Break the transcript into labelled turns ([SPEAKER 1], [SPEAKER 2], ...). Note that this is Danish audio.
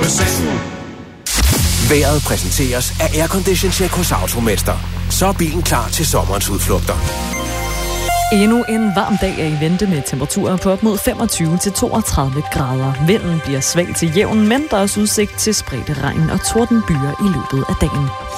[SPEAKER 1] Vejret præsenteres af Aircondition Check hos Automester. Så er bilen klar til sommerens udflugter.
[SPEAKER 2] Endnu en varm dag er i vente med temperaturer på op mod 25-32 grader. Vinden bliver svag til jævn, men der er også udsigt til spredte regn og tordenbyer i løbet af dagen.